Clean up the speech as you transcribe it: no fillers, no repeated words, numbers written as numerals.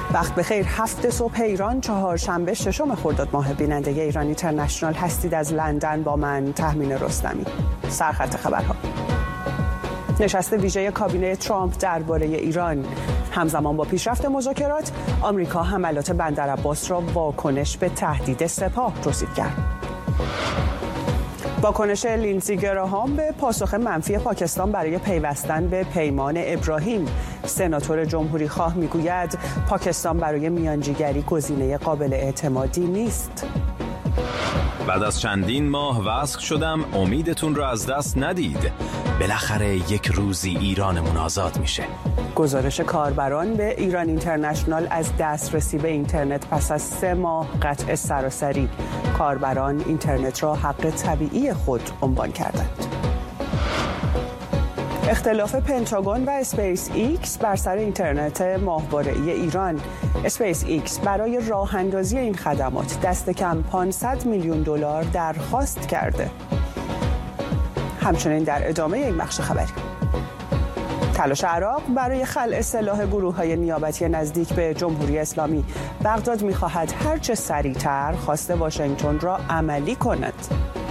وقت بخیر. 7 صبح ایران، چهارشنبه 6 خرداد ماه. بیننده ایران اینترنشنال هستید. از لندن با من تهمین رستمی. سرخط خبرها. نشست ویژه کابینه ترامپ درباره ایران. همزمان با پیشرفت مذاکرات، آمریکا حملات بندرعباس را واکنش به تهدید سپاه توصیف کرد. واکنش لینزی گراهام به پاسخ منفی پاکستان برای پیوستن به پیمان ابراهیم. سناتور جمهوری خواه میگوید پاکستان برای میانجیگری گزینه قابل اعتمادی نیست. بعد از چندین ماه وثق شدم، امیدتون را از دست ندید. بالاخره یک روزی ایرانمون آزاد میشه. گزارش کاربران به ایران اینترنشنال از دسترسی به اینترنت پس از 3 ماه قطع سراسری. کاربران اینترنت را حق طبیعی خود عنوان کردند. اختلاف پنتاگون و اسپیس ایکس بر سر اینترنت ماهواره‌ای ایران. اسپیس ایکس برای راه اندازی این خدمات دست کم 500 میلیون دلار درخواست کرده. همچنین در ادامه این بخش خبری، تلاش عراق برای خلع سلاح گروه‌های نیابتی نزدیک به جمهوری اسلامی. بغداد می‌خواهد هرچه سریعتر خواست واشنگتن را عملی کند.